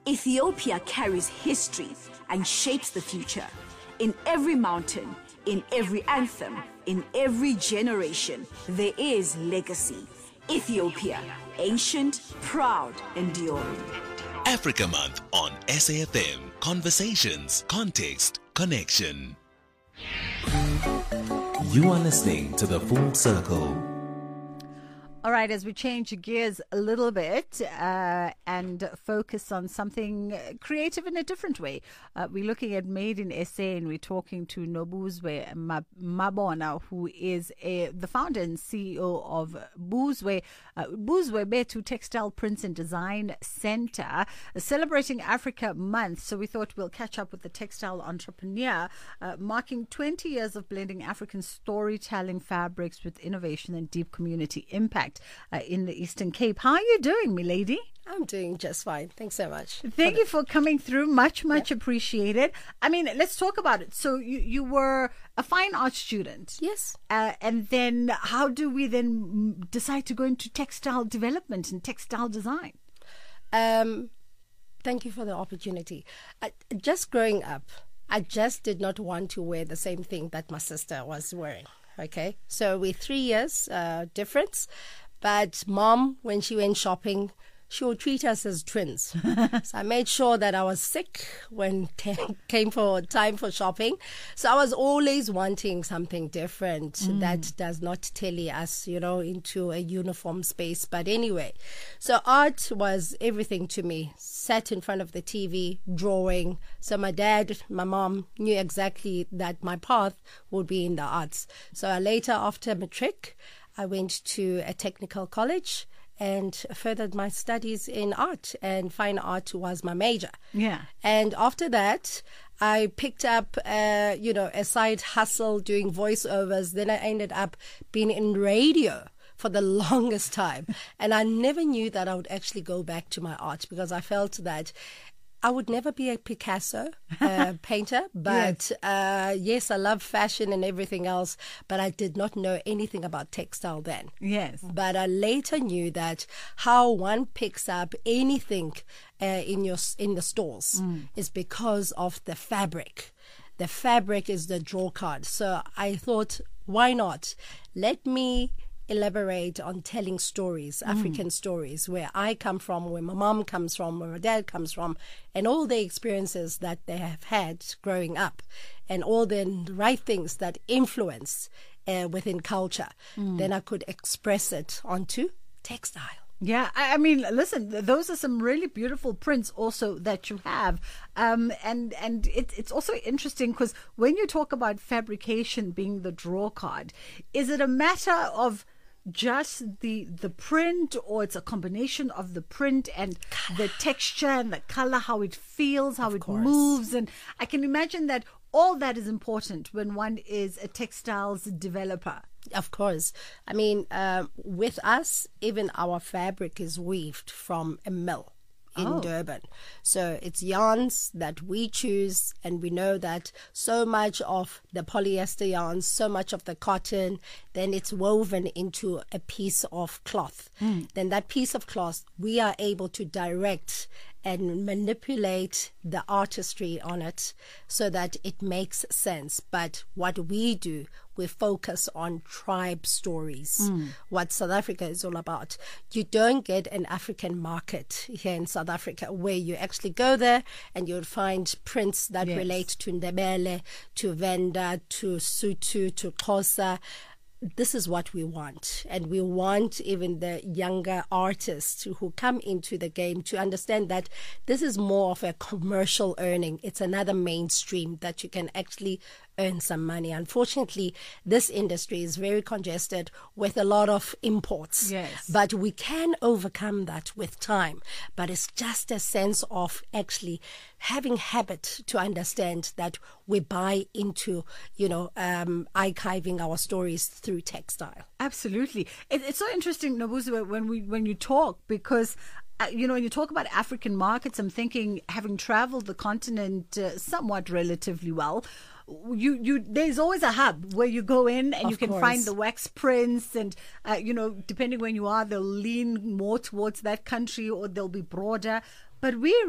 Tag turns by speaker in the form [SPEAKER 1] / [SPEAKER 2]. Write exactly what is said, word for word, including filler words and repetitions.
[SPEAKER 1] Ethiopia carries history and shapes the future. In every mountain, in every anthem, in every generation, there is legacy. Ethiopia, ancient, proud, enduring.
[SPEAKER 2] Africa Month on S A F M. Conversations, context, connection. You are listening to The Full Circle.
[SPEAKER 3] All right, as we change gears a little bit uh, and focus on something creative in a different way, uh, we're looking at Made in S A, and we're talking to Nobuzwe Mabona, who is a, the founder and C E O of Buzwe, uh, Buzwe Betu Textile Prints and Design Center, celebrating Africa Month. So we thought we'll catch up with the textile entrepreneur, uh, marking twenty years of blending African storytelling fabrics with innovation and deep community impact. Uh, in the Eastern Cape. How are you doing, milady?
[SPEAKER 4] I'm doing just fine. Thanks so much.
[SPEAKER 3] Thank you for coming through. Much, much yeah. appreciated. I mean, let's talk about it. So you, you were a fine art student.
[SPEAKER 4] Yes.
[SPEAKER 3] Uh, and then how do we then decide to go into textile development and textile design?
[SPEAKER 4] Um, thank you for the opportunity. I, just growing up, I just did not want to wear the same thing that my sister was wearing. Okay, so we're three years uh, difference, but mom, when she went shopping, she would treat us as twins. So I made sure that I was sick when t- came for time for shopping. So I was always wanting something different mm. that does not tally us, you know, into a uniform space. But anyway, so art was everything to me. Sat in front of the T V, drawing. So my dad, my mom knew exactly that my path would be in the arts. So I later, after matric, I went to a technical college and furthered my studies in art, and fine art was my major.
[SPEAKER 3] Yeah.
[SPEAKER 4] And after that, I picked up, uh, you know, a side hustle doing voiceovers. Then I ended up being in radio for the longest time. And I never knew that I would actually go back to my art, because I felt that I would never be a Picasso uh, painter, but yes. Uh, yes, I love fashion and everything else, but I did not know anything about textile then.
[SPEAKER 3] Yes.
[SPEAKER 4] But I later knew that how one picks up anything uh, in your in the stores mm. is because of the fabric. The fabric is the draw card. So I thought, why not? Let me elaborate on telling stories, African mm. stories, where I come from, where my mom comes from, where my dad comes from, and all the experiences that they have had growing up, and all the right things that influence uh, within culture. Mm. Then I could express it onto textile.
[SPEAKER 3] Yeah, I mean, listen, those are some really beautiful prints also that you have. Um, and and it, it's also interesting because when you talk about fabrication being the draw card, is it a matter of just the the print, or it's a combination of the print and color, the texture and the color, how it feels, how
[SPEAKER 4] of
[SPEAKER 3] it
[SPEAKER 4] course.
[SPEAKER 3] moves? And I can imagine that all that is important when one is a textiles developer.
[SPEAKER 4] Of course. I mean, uh, with us, even our fabric is weaved from a mill in oh. Durban. So it's yarns that we choose, and we know that so much of the polyester yarns, so much of the cotton, then it's woven into a piece of cloth. Mm. Then that piece of cloth, we are able to direct and manipulate the artistry on it so that it makes sense. But what we do, we focus on tribe stories, mm. what South Africa is all about. You don't get an African market here in South Africa where you actually go there and you'll find prints that yes. relate to Ndebele, to Venda, to Sutu, to Xhosa. This is what we want. And we want even the younger artists who come into the game to understand that this is more of a commercial earning. It's another mainstream that you can actually earn some money. Unfortunately, this industry is very congested with a lot of imports.
[SPEAKER 3] Yes.
[SPEAKER 4] But we can overcome that with time. But it's just a sense of actually having habit to understand that we buy into, you know, um, archiving our stories through textile.
[SPEAKER 3] Absolutely. It, it's so interesting, Nobuzwe, when we when you talk, because Uh, you know, when you talk about African markets, I'm thinking, having traveled the continent uh, somewhat relatively well, you, you, there's always a hub where you go in and
[SPEAKER 4] of
[SPEAKER 3] you can
[SPEAKER 4] course.
[SPEAKER 3] find the wax prints, and, uh, you know, depending when you are, they'll lean more towards that country or they'll be broader. But we